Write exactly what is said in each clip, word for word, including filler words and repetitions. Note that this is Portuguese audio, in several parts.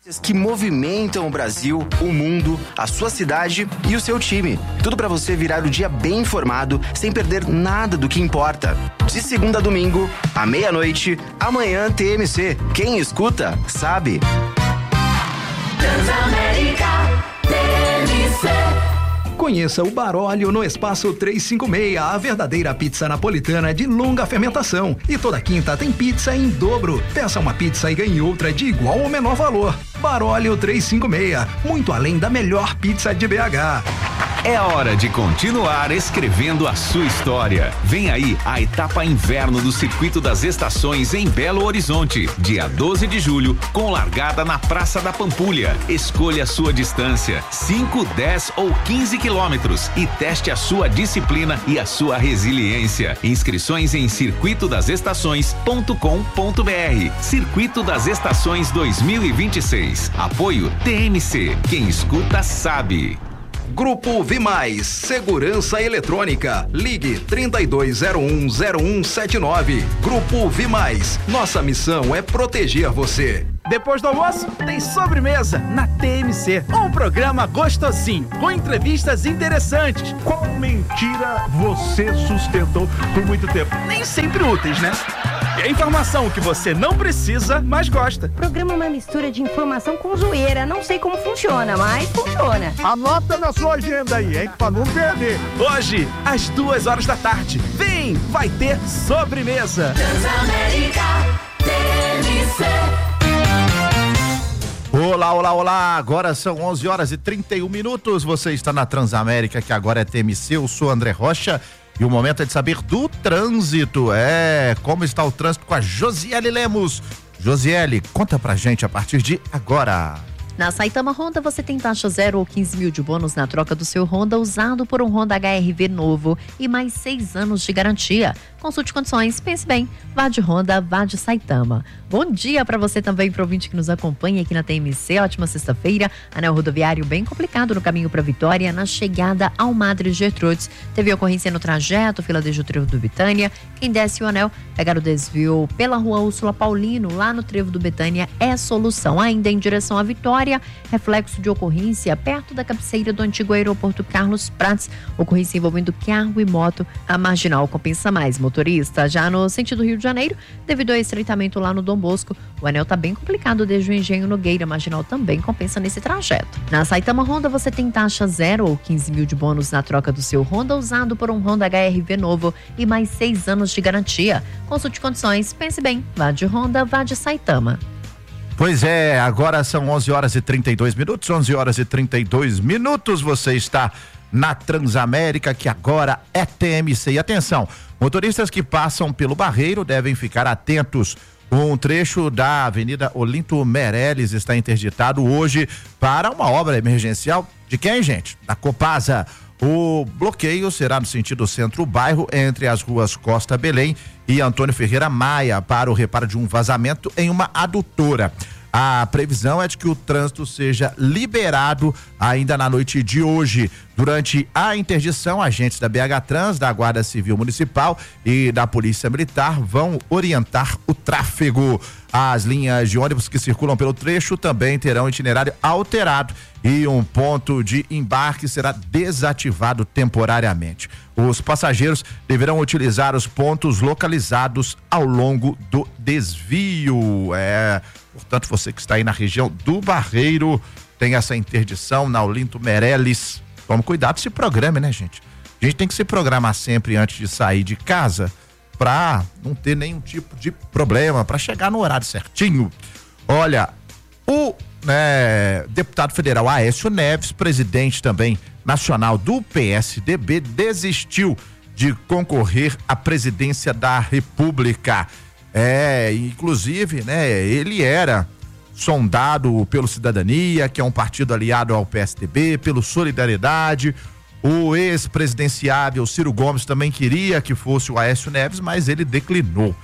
Que movimentam o Brasil, o mundo, a sua cidade e o seu time. Tudo para você virar o dia bem informado, sem perder nada do que importa. De segunda a domingo, à meia-noite, amanhã T M C. Quem escuta, sabe. Transamérica T M C. Conheça o Baróleo no Espaço trezentos e cinquenta e seis, a verdadeira pizza napolitana de longa fermentação. E toda quinta tem pizza em dobro. Peça uma pizza e ganhe outra de igual ou menor valor. Baróleo trezentos e cinquenta e seis, muito além da melhor pizza de B H. É hora de continuar escrevendo a sua história. Vem aí a etapa inverno do Circuito das Estações em Belo Horizonte, dia doze de julho, com largada na Praça da Pampulha. Escolha a sua distância, cinco, dez ou quinze quilômetros, e teste a sua disciplina e a sua resiliência. Inscrições em circuito das estações ponto com ponto br. Circuito das Estações dois mil e vinte e seis. Apoio T M C. Quem escuta sabe. Grupo Vimais, Segurança Eletrônica. Ligue trinta e dois zero um zero um sete nove. Grupo Vimais. Nossa missão é proteger você. Depois do almoço, tem sobremesa na T M C. Um programa gostosinho, com entrevistas interessantes. Qual mentira você sustentou por muito tempo? Nem sempre úteis, né? E a informação que você não precisa, mas gosta. O programa é uma mistura de informação com zoeira. Não sei como funciona, mas funciona. Anota na sua agenda aí, hein? Pra não perder. Hoje, às duas horas da tarde. Vem, vai ter sobremesa. Transamérica T M C. Olá, olá, olá, agora são onze horas e trinta e um minutos, você está na Transamérica, que agora é T M C, eu sou André Rocha e o momento é de saber do trânsito, é, como está o trânsito com a Josiele Lemos. Josiele, conta pra gente a partir de agora. Na Saitama Honda você tem taxa zero ou quinze mil de bônus na troca do seu Honda usado por um Honda H R V novo e mais seis anos de garantia. Consulte condições, pense bem, vá de Honda, vá de Saitama. Bom dia para você também, pro ouvinte que nos acompanha aqui na T M C, ótima sexta-feira. Anel rodoviário bem complicado no caminho para Vitória, na chegada ao Madre Gertrudes. Teve ocorrência no trajeto, fila desde o trevo do Betânia. Quem desce o anel, pegar o desvio pela rua Úrsula Paulino, lá no trevo do Betânia, é solução. Ainda em direção à Vitória, reflexo de ocorrência perto da cabeceira do antigo aeroporto Carlos Prates, ocorrência envolvendo carro e moto, a marginal compensa mais. Motorista, já no sentido Rio de Janeiro, devido ao estreitamento lá no Dom Bosco, o anel tá bem complicado desde o Engenho Nogueira, marginal também compensa nesse trajeto. Na Saitama Honda você tem taxa zero ou quinze mil de bônus na troca do seu Honda usado por um Honda H R V novo e mais seis anos de garantia. Consulte condições, pense bem, vá de Honda, vá de Saitama. Pois é, agora são onze horas e trinta e dois minutos, onze horas e trinta e dois minutos, você está na Transamérica, que agora é T M C. E atenção, motoristas que passam pelo Barreiro devem ficar atentos. Um trecho da Avenida Olinto Meireles está interditado hoje para uma obra emergencial de quem, gente? Da Copasa. O bloqueio será no sentido centro-bairro, entre as ruas Costa Belém e Antônio Ferreira Maia, para o reparo de um vazamento em uma adutora. A previsão é de que o trânsito seja liberado ainda na noite de hoje. Durante a interdição, agentes da B H Trans, da Guarda Civil Municipal e da Polícia Militar vão orientar o tráfego. As linhas de ônibus que circulam pelo trecho também terão itinerário alterado e um ponto de embarque será desativado temporariamente. Os passageiros deverão utilizar os pontos localizados ao longo do desvio. É, portanto, você que está aí na região do Barreiro, tem essa interdição na Olinto Meireles. Tome cuidado, se programe, né, gente? A gente tem que se programar sempre antes de sair de casa para não ter nenhum tipo de problema, para chegar no horário certinho. Olha, o né, deputado federal Aécio Neves, presidente também nacional do P S D B, desistiu de concorrer à presidência da República. É, inclusive, né, ele era sondado pelo Cidadania, que é um partido aliado ao P S D B, pelo Solidariedade. O ex-presidenciável Ciro Gomes também queria que fosse o Aécio Neves, mas ele declinou.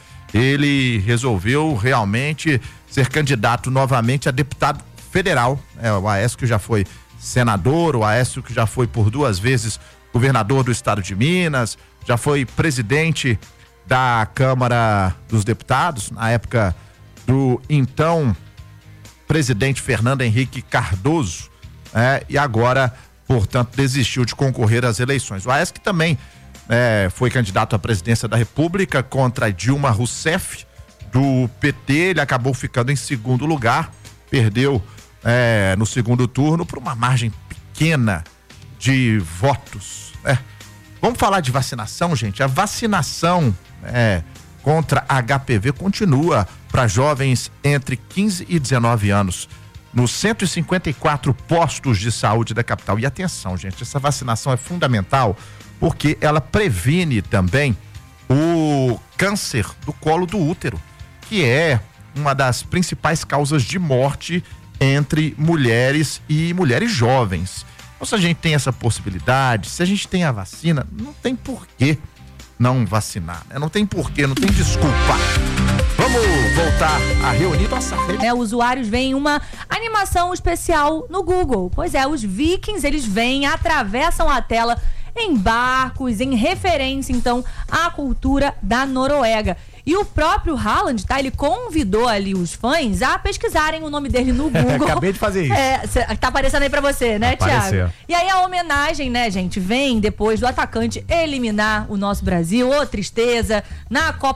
Ele resolveu realmente ser candidato novamente a deputado federal. É, o Aécio que já foi senador, o Aécio que já foi por duas vezes governador do estado de Minas, já foi presidente da Câmara dos Deputados, na época do então presidente Fernando Henrique Cardoso, é, e agora, portanto, desistiu de concorrer às eleições. O Aécio que também é, foi candidato à presidência da República contra Dilma Rousseff, do P T, ele acabou ficando em segundo lugar, perdeu é, no segundo turno por uma margem pequena de votos. Né? Vamos falar de vacinação, gente? A vacinação é, contra H P V continua para jovens entre quinze e dezenove anos, nos cento e cinquenta e quatro postos de saúde da capital. E atenção, gente, essa vacinação é fundamental porque ela previne também o câncer do colo do útero, que é uma das principais causas de morte entre mulheres e mulheres jovens. Então, se a gente tem essa possibilidade, se a gente tem a vacina, não tem porquê não vacinar, né? Não tem porquê, não tem desculpa. Vamos voltar a reunir nossa rede. É, usuários veem uma animação especial no Google. Pois é, os vikings, eles vêm, atravessam a tela em barcos, em referência, então, à cultura da Noruega. E o próprio Haaland, tá? Ele convidou ali os fãs a pesquisarem o nome dele no Google. Acabei de fazer isso. É, cê, tá aparecendo aí pra você, né, Apareceu. Thiago? E aí a homenagem, né, gente, vem depois do atacante eliminar o nosso Brasil. Ô, tristeza, na Copa